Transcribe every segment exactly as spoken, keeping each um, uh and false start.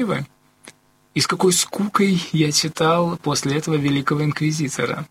И с какой скукой я читал после этого Великого Инквизитора.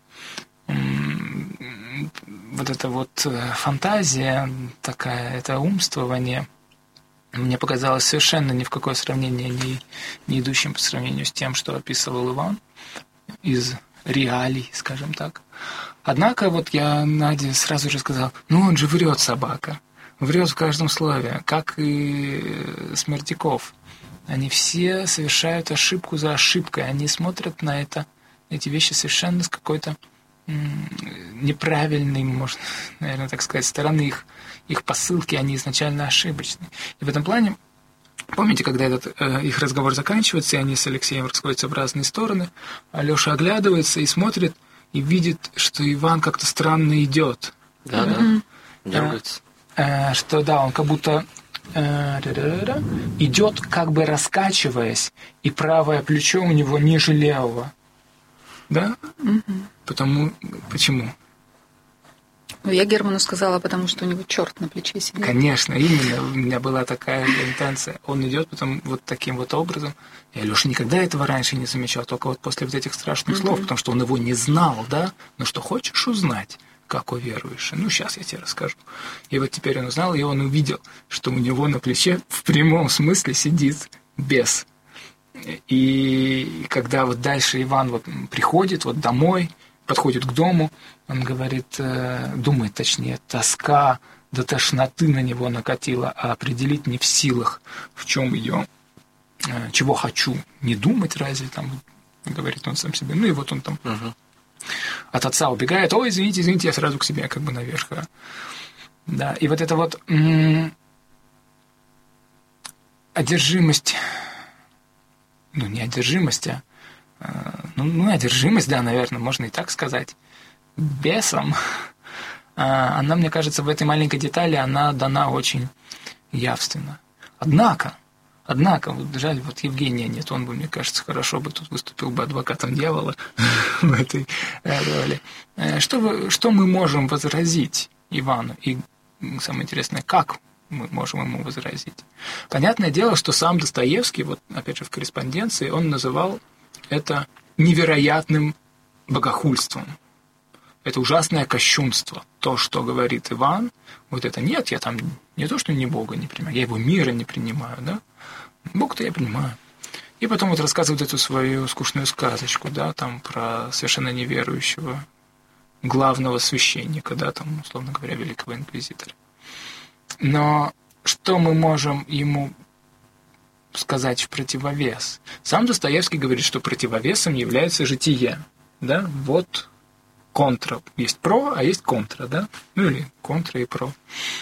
Вот эта вот фантазия такая, это умствование, мне показалось совершенно ни в какое сравнение не, не идущим по сравнению с тем, что описывал Иван из реалий, скажем так. Однако вот я Наде сразу же сказал, ну он же врет, собака, врет в каждом слове, как и Смердяков. Они все совершают ошибку за ошибкой, они смотрят на это, эти вещи совершенно с какой-то неправильной, можно, наверное, так сказать, стороны. Их, их посылки, они изначально ошибочны. И в этом плане, помните, когда этот, э, их разговор заканчивается, и они с Алексеем расходятся в разные стороны, Алеша оглядывается и смотрит, и видит, что Иван как-то странно идет. Да, да, да. Дергается. Э, э, что да, он как будто э, идет, как бы раскачиваясь, и правое плечо у него ниже левого. Да? Угу. Потому... Почему? Ну, я Герману сказала, потому что у него черт на плече сидит. Конечно, именно. У меня была такая интенция. Он идет потом вот таким вот образом. Я, Леша, никогда этого раньше не замечал, только вот после вот этих страшных mm-hmm. слов, потому что он его не знал, да? Ну что, хочешь узнать, как уверуешь? Ну, сейчас я тебе расскажу. И вот теперь он узнал, и он увидел, что у него на плече в прямом смысле сидит бес. И когда вот дальше Иван вот приходит вот домой, подходит к дому, он говорит, думает точнее, тоска до тошноты на него накатила, а определить не в силах, в чем ее, чего хочу, не думать разве, там, говорит он сам себе. Ну и вот он там uh-huh. от отца убегает, ой, извините, извините, я сразу к себе как бы наверх. Да, и вот это вот м- одержимость, ну не одержимость, а Ну, ну, одержимость, да, наверное, можно и так сказать, бесом, она, мне кажется, в этой маленькой детали, она дана очень явственно. Однако, однако, вот жаль, вот Евгения нет, он бы, мне кажется, хорошо бы тут выступил бы адвокатом дьявола в этой роли. Что, вы, что мы можем возразить Ивану? И самое интересное, как мы можем ему возразить? Понятное дело, что сам Достоевский, вот опять же в корреспонденции, он называл это невероятным богохульством. Это ужасное кощунство. То, что говорит Иван, вот это нет, я там не то, что не Бога не принимаю, я его мира не принимаю, да? Бога-то я принимаю. И потом вот рассказывает эту свою скучную сказочку, да, там про совершенно неверующего главного священника, да, там, условно говоря, великого инквизитора. Но что мы можем ему сказать в противовес? Сам Достоевский говорит, что противовесом является житие. Да? Вот контра. Есть про, а есть контра. Да? Ну или контра и про.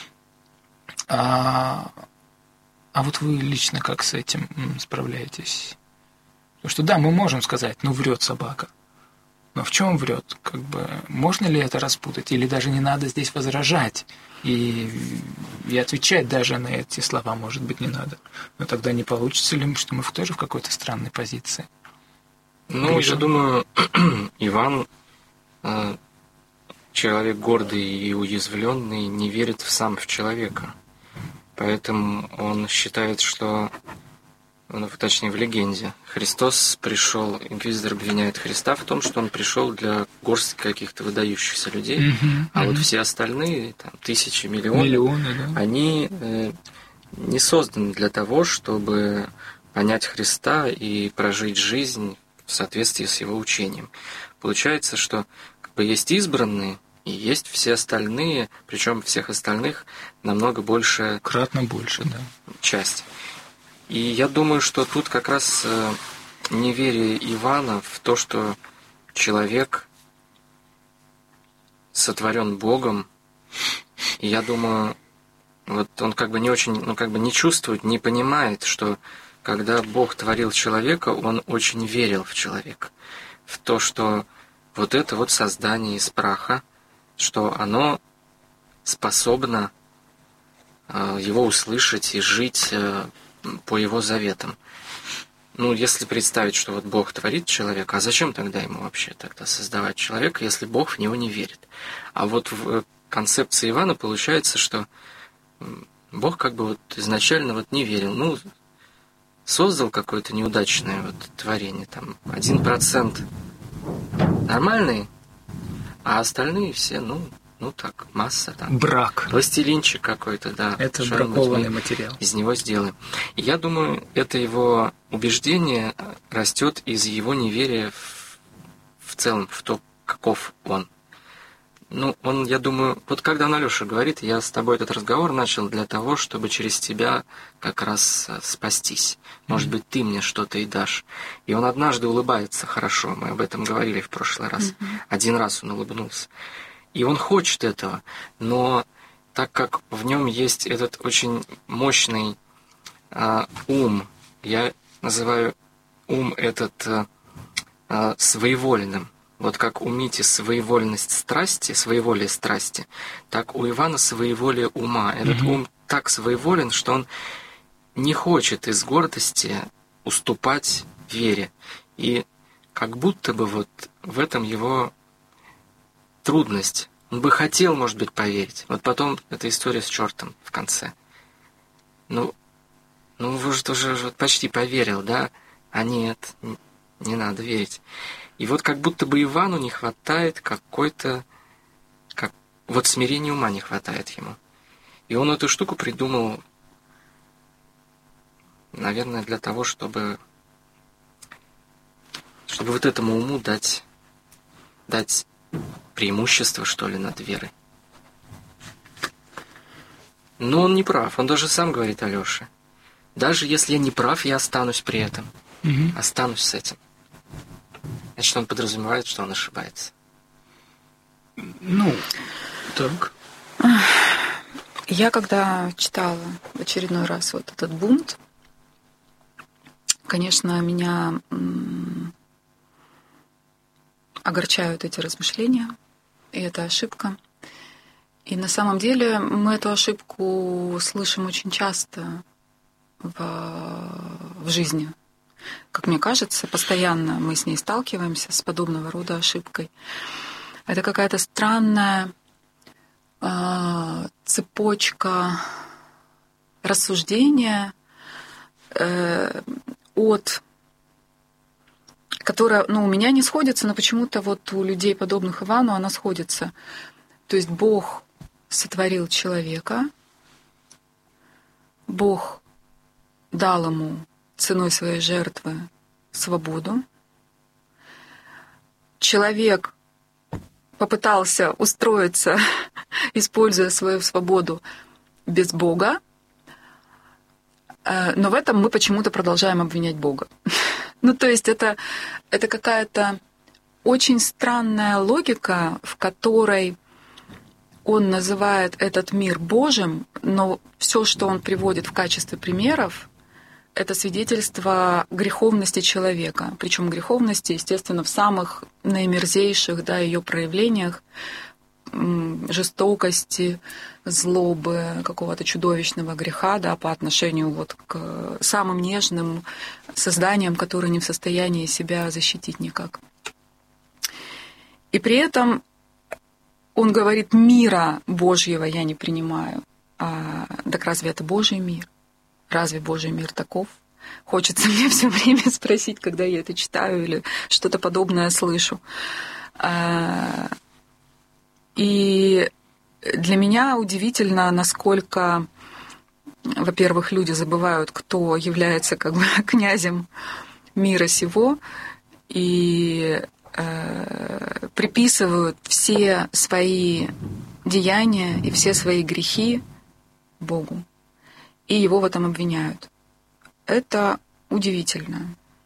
А, а вот вы лично как с этим справляетесь? Потому что да, мы можем сказать, ну врет собака. Но в чем врет? Как бы, можно ли это распутать? Или даже не надо здесь возражать? И, и отвечать даже на эти слова, может быть, не надо. Но тогда не получится ли, что мы тоже в какой-то странной позиции? Ну, Гриша? Я думаю, Иван, человек гордый и уязвленный, не верит в сам в человека. Поэтому он считает, что, ну, точнее, в легенде, Христос пришел, инквизитор обвиняет Христа в том, что он пришел для горстки каких-то выдающихся людей, mm-hmm, а mm-hmm. вот все остальные, там, тысячи, миллионы, Миллионы, да. они э, не созданы для того, чтобы понять Христа и прожить жизнь в соответствии с его учением. Получается, что как бы есть избранные, и есть все остальные, причем всех остальных намного больше... Кратно больше, да. Часть. И я думаю, что тут как раз неверие Ивана в то, что человек сотворен Богом, и я думаю, вот он как бы не очень, ну как бы не чувствует, не понимает, что когда Бог творил человека, он очень верил в человека, в то, что вот это вот создание из праха, что оно способно его услышать и жить по его заветам. Ну, если представить, что вот Бог творит человека, а зачем тогда ему вообще тогда создавать человека, если Бог в него не верит? А вот в концепции Ивана получается, что Бог как бы вот изначально вот не верил. Ну, создал какое-то неудачное вот творение, там один процент нормальные, а остальные все, ну, ну так, масса там. Брак. Пластилинчик какой-то, да. Это бракованный материал. Из него сделаем. И я думаю, это его убеждение растет из его неверия в, в целом, в то, каков он. Ну, он, я думаю, вот когда Алёша говорит, я с тобой этот разговор начал для того, чтобы через тебя как раз спастись. Может mm-hmm. быть, ты мне что-то и дашь. И он однажды улыбается хорошо, мы об этом говорили в прошлый раз. Mm-hmm. Один раз он улыбнулся. И он хочет этого, но так как в нем есть этот очень мощный э, ум, я называю ум этот э, э, своевольным. Вот как у Мити своевольность страсти, своеволие страсти, так у Ивана своеволие ума. Этот mm-hmm. ум так своеволен, что он не хочет из гордости уступать вере. И как будто бы вот в этом его трудность. Он бы хотел, может быть, поверить. Вот потом эта история с чертом в конце. Ну, ну вы же уже, уже почти поверил, да? А нет, не надо верить. И вот как будто бы Ивану не хватает какой-то... Как, вот смирения ума не хватает ему. И он эту штуку придумал, наверное, для того, чтобы... Чтобы вот этому уму дать... Дать преимущество, что ли, над верой. Но он не прав. Он даже сам говорит Алёше. Даже если я не прав, я останусь при этом. Угу. Останусь с этим. Значит, он подразумевает, что он ошибается. Ну, так. Я когда читала в очередной раз вот этот бунт, конечно, меня м- огорчают эти размышления, и это ошибка. И на самом деле мы эту ошибку слышим очень часто в, в жизни. Как мне кажется, постоянно мы с ней сталкиваемся, с подобного рода ошибкой. Это какая-то странная э, цепочка рассуждения э, от... которая, ну, у меня не сходится, но почему-то вот у людей, подобных Ивану, она сходится. То есть Бог сотворил человека, Бог дал ему ценой своей жертвы свободу. Человек попытался устроиться, используя свою свободу без Бога, но в этом мы почему-то продолжаем обвинять Бога. Ну, то есть это, это какая-то очень странная логика, в которой он называет этот мир Божьим, но все, что он приводит в качестве примеров, это свидетельство греховности человека. Причем греховности, естественно, в самых наимерзейших, да, ее проявлениях, жестокости, злобы, какого-то чудовищного греха, да, по отношению вот к самым нежным созданиям, которые не в состоянии себя защитить никак. И при этом он говорит: мира Божьего я не принимаю. А, так разве это Божий мир? Разве Божий мир таков? Хочется мне все время спросить, когда я это читаю или что-то подобное слышу. А, и для меня удивительно, насколько, во-первых, люди забывают, кто является как бы князем мира сего, и э, приписывают все свои деяния и все свои грехи Богу, и его в этом обвиняют. Это удивительно.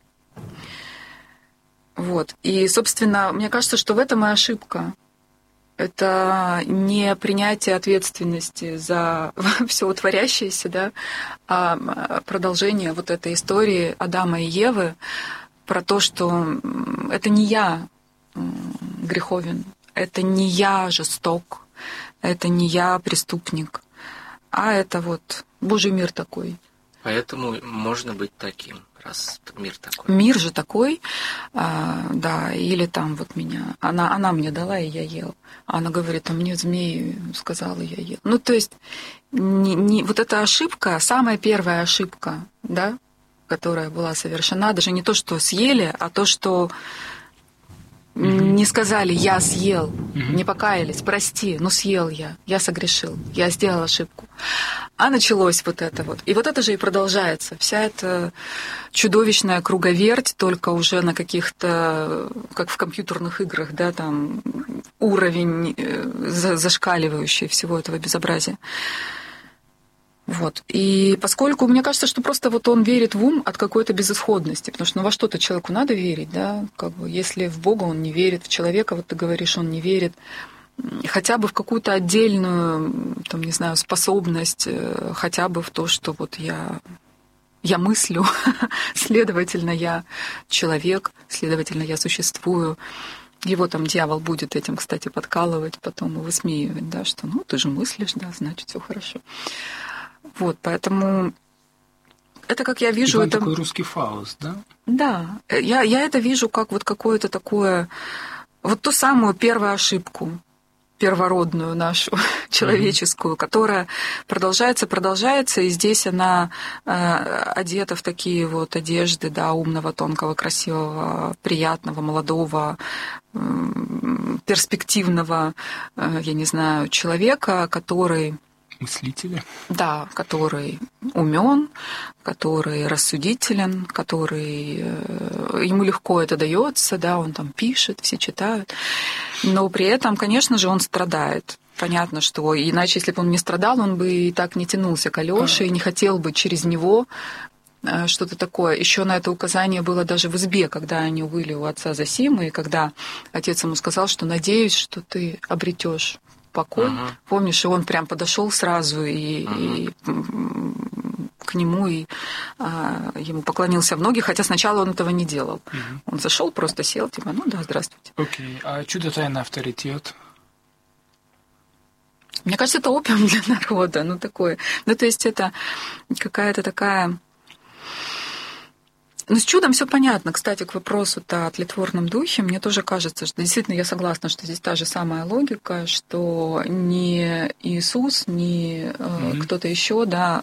Вот. И, собственно, мне кажется, что в этом и ошибка. Это не принятие ответственности за все творящееся, да, а продолжение вот этой истории Адама и Евы про то, что это не я греховен, это не я жесток, это не я преступник, а это вот Божий мир такой. Поэтому можно быть таким, раз мир такой. Мир же такой, а, да, или там вот меня, она, она мне дала, и я ел. А она говорит: а мне змеи сказала, я ел. Ну, то есть, не, не, вот эта ошибка, самая первая ошибка, да, которая была совершена, даже не то, что съели, а то, что не сказали «я съел», mm-hmm. не покаялись, прости, ну съел я, я согрешил, я сделал ошибку. А началось вот это вот. И вот это же и продолжается. Вся эта чудовищная круговерть, только уже на каких-то, как в компьютерных играх, да, там уровень зашкаливающий всего этого безобразия. Вот. И поскольку, мне кажется, что просто вот он верит в ум от какой-то безысходности, потому что ну, во что-то человеку надо верить, да, как бы, если в Бога он не верит, в человека, вот ты говоришь, он не верит, хотя бы в какую-то отдельную, там, не знаю, способность, хотя бы в то, что вот я, я мыслю, следовательно, я человек, следовательно, я существую. Его там дьявол будет этим, кстати, подкалывать, потом и высмеивать, да, что ну ты же мыслишь, да, значит, все хорошо. Вот, поэтому это, как я вижу, это это такой русский Фауст, да? Да, я, я это вижу как вот какое-то такое, вот ту самую первую ошибку, первородную нашу, человеческую, mm-hmm. которая продолжается, продолжается, и здесь она э, одета в такие вот одежды, да, умного, тонкого, красивого, приятного, молодого, э, перспективного, э, я не знаю, человека, который... Мыслителя. Да, который умен, который рассудителен, который ему легко это дается, да, он там пишет, все читают, но при этом, конечно же, он страдает. Понятно, что иначе, если бы он не страдал, он бы и так не тянулся к Алёше, и не хотел бы через него что-то такое. Еще на это указание было даже в избе, когда они были у отца Зосимы, и когда отец ему сказал, что надеюсь, что ты обретешь покой. Uh-huh. Помнишь, и он прям подошел сразу и, uh-huh. и к нему и а, ему поклонился в ноги, хотя сначала он этого не делал. Uh-huh. Он зашел, просто сел, типа, ну да, здравствуйте. Окей, okay. А чудо тайный авторитет? Мне кажется, это опиум для народа, ну такое. Ну то есть это какая-то такая... Ну, с чудом все понятно. Кстати, к вопросу-то о тлетворном духе, мне тоже кажется, что действительно я согласна, что здесь та же самая логика, что ни Иисус, ни mm-hmm. кто-то еще, да,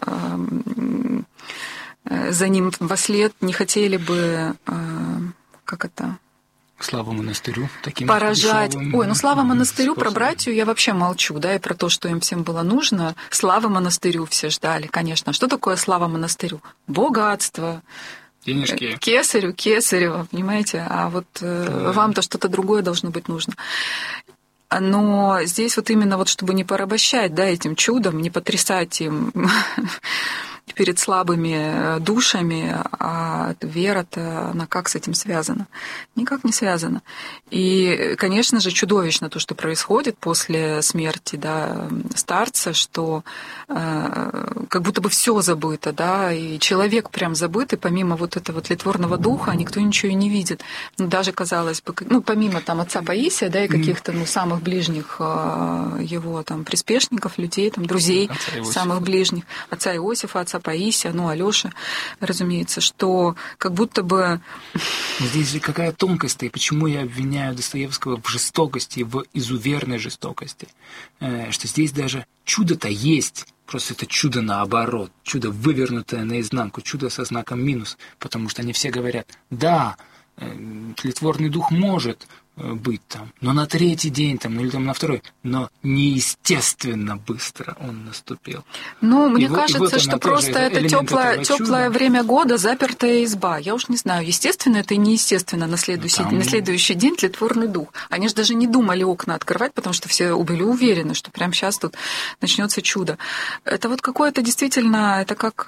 за ним вослед не хотели бы, как это... Слава монастырю. Таким поражать. дешевым, Ой, ну слава монастырю, способом. Про братью я вообще молчу, да, и про то, что им всем было нужно. Слава монастырю все ждали, конечно. Что такое слава монастырю? Богатство. Денежки. Кесарю, кесарево, понимаете? А вот да. вам-то что-то другое должно быть нужно. Но здесь вот именно вот, чтобы не порабощать, да, этим чудом, не потрясать им перед слабыми душами, а вера-то, она как с этим связана? Никак не связана. И, конечно же, чудовищно то, что происходит после смерти, да, старца, что э, как будто бы все забыто, да, и человек прям забыт, и помимо вот этого тлетворного духа никто ничего и не видит. Ну, даже, казалось бы, ну, помимо там отца Паисия, да, и каких-то, ну, самых ближних э, его там приспешников, людей, там, друзей, самых ближних, отца Иосифа, отца Паисия, ну, Алёша, разумеется, что как будто бы... Здесь же какая тонкость, и почему я обвиняю Достоевского в жестокости, в изуверной жестокости, что здесь даже чудо-то есть, просто это чудо наоборот, чудо вывернутое наизнанку, чудо со знаком минус, потому что они все говорят, да, тлетворный дух может быть там, но на третий день там, или там на второй, но неестественно быстро он наступил. Ну, мне и кажется, вот, вот что просто это теплое, теплое время года, запертая изба. Я уж не знаю, естественно это и неестественно на следующий, там... на следующий день тлетворный дух. Они же даже не думали окна открывать, потому что все были уверены, что прямо сейчас тут начнется чудо. Это вот какое-то действительно, это как...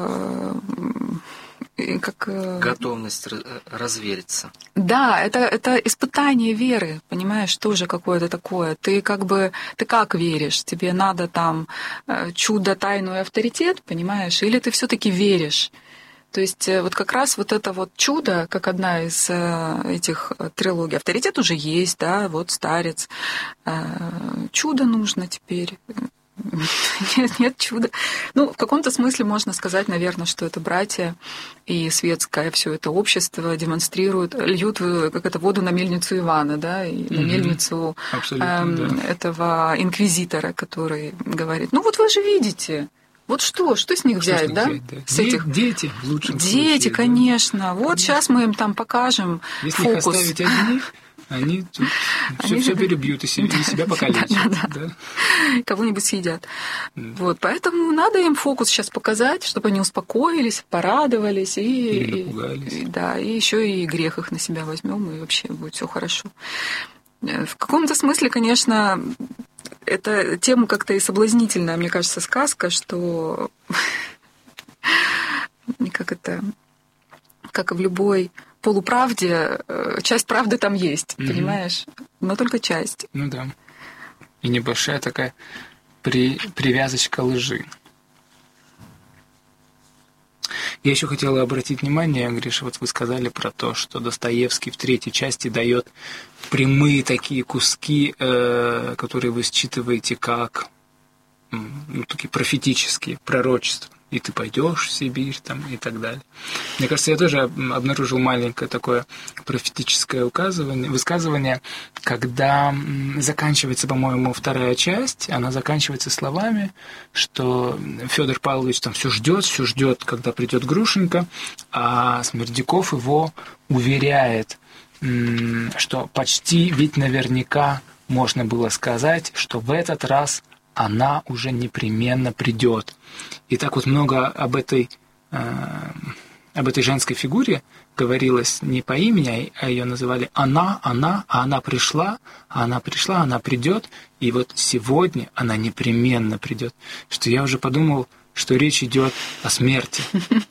как... Готовность развериться. Да, это, это испытание веры, понимаешь, тоже какое-то такое. Ты как бы, ты как веришь? Тебе надо там чудо, тайну и авторитет, понимаешь? Или ты все-таки веришь? То есть вот как раз вот это вот чудо, как одна из этих трилогий. Авторитет уже есть, да, вот старец. Чудо нужно теперь. Нет, нет чуда. Ну, в каком-то смысле можно сказать, наверное, что это братья и светское все это общество демонстрируют, льют как это воду на мельницу Ивана, да, и mm-hmm. на мельницу эм, да. этого инквизитора, который говорит, ну вот вы же видите, Вот что, что с них Что взять, с них да? взять, да? С Де- этих... Дети, в лучшем Дети, случае. конечно. Да. Вот сейчас мы им там покажем Если фокус. их оставить одних, они тут все, Они- все перебьют и себя, и себя покалечат. Да-да-да. Да? Кого-нибудь съедят. Вот, поэтому надо им фокус сейчас показать, чтобы они успокоились, порадовались и, Или напугались. и- да, и еще и грех их на себя возьмем, и вообще будет все хорошо. В каком-то смысле, конечно, эта тема как-то и соблазнительная, мне кажется, сказка, что как это, как и в любой полуправде, часть правды там есть, Мгм. понимаешь? Но только часть. Ну да. И небольшая такая при, привязочка лжи. Я еще хотела обратить внимание, Гриша, вот вы сказали про то, что Достоевский в третьей части дает прямые такие куски, э, которые вы считываете как м, ну, такие профетические, пророчества. И ты пойдешь в Сибирь там, и так далее. Мне кажется, я тоже об- обнаружил маленькое такое профетическое указывание, высказывание, когда м, заканчивается, по-моему, вторая часть, она заканчивается словами, что Федор Павлович там все ждет, все ждет, когда придет Грушенька, а Смердяков его уверяет, м, что почти ведь наверняка можно было сказать, что в этот раз она уже непременно придет. И так вот много об этой, э, об этой женской фигуре говорилось не по имени, а ее называли «она», «она», а она пришла, а она пришла, она придет, и вот сегодня она непременно придет. Что я уже подумал, что речь идет о смерти.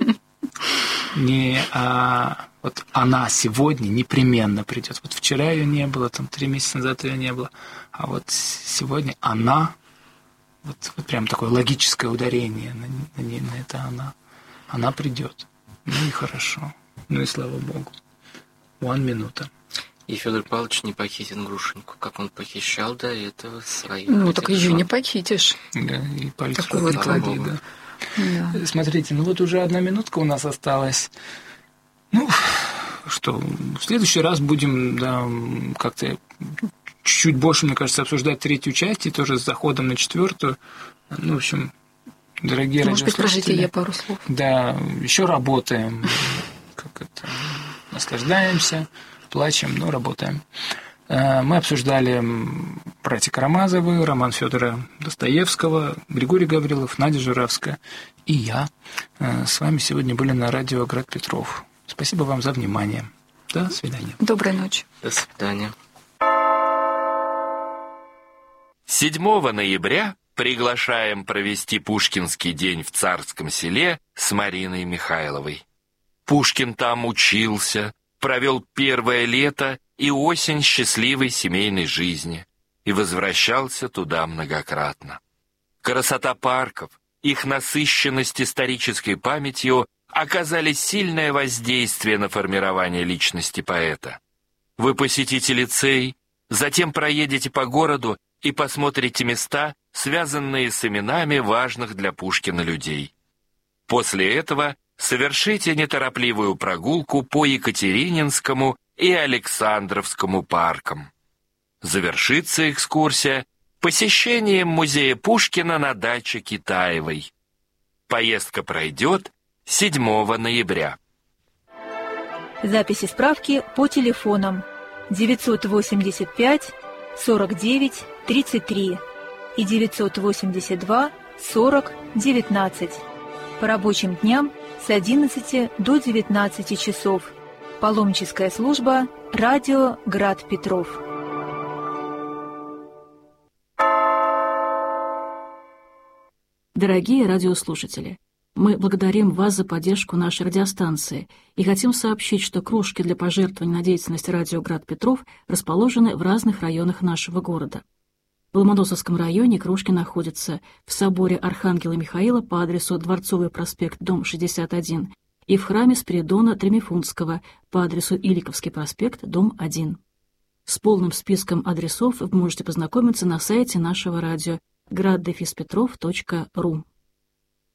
Не о... Вот она сегодня непременно придет. Вот вчера ее не было, там три месяца назад ее не было, а вот сегодня она... Вот, вот прям такое логическое ударение на, на, ней, на это она. Она придет. Ну и хорошо. Ну и слава богу. One минута. И Федор Павлович не похитит Грушеньку, как он похищал до этого своих. Ну, так этих ее не жен. похитишь. Да, и пальцы Такой вот не клади, богу. да. Да. Смотрите, ну вот уже одна минутка у нас осталась. Ну, что, в следующий раз будем, да, как-то чуть-чуть больше, мне кажется, обсуждать третью часть и тоже с заходом на четвертую. Ну, в общем, дорогие Может быть, про радиослушатели, житие пару слов. да, еще работаем, как это, наслаждаемся, плачем, но работаем. Э, Мы обсуждали братья Карамазовы, роман Федора Достоевского, Григорий Гаврилов, Надя Журавская и я. Э, С вами сегодня были на радио Град Петров. Спасибо вам за внимание. До свидания. Доброй ночи. До свидания. седьмого ноября приглашаем провести Пушкинский день в Царском Селе с Мариной Михайловой. Пушкин там учился, провел первое лето и осень счастливой семейной жизни и возвращался туда многократно. Красота парков, их насыщенность исторической памятью оказали сильное воздействие на формирование личности поэта. Вы посетите лицей, затем проедете по городу и посмотрите места, связанные с именами важных для Пушкина людей. После этого совершите неторопливую прогулку по Екатерининскому и Александровскому паркам. Завершится экскурсия посещением музея Пушкина на даче Китаевой. Поездка пройдет седьмого ноября. Записи справки по телефонам девятьсот восемьдесят пять сорок девять тридцать три и девятьсот восемьдесят два сорок девятнадцать. По рабочим дням с одиннадцати до девятнадцати часов. Паломническая служба «Радио Град Петров». Дорогие радиослушатели, мы благодарим вас за поддержку нашей радиостанции и хотим сообщить, что кружки для пожертвований на деятельность радио Град Петров расположены в разных районах нашего города. В Ломоносовском районе кружки находятся в соборе Архангела Михаила по адресу Дворцовый проспект, дом шестьдесят один, и в храме Спиридона Тремифунтского по адресу Иликовский проспект, дом один. С полным списком адресов вы можете познакомиться на сайте нашего радио град дефис петров точка ру.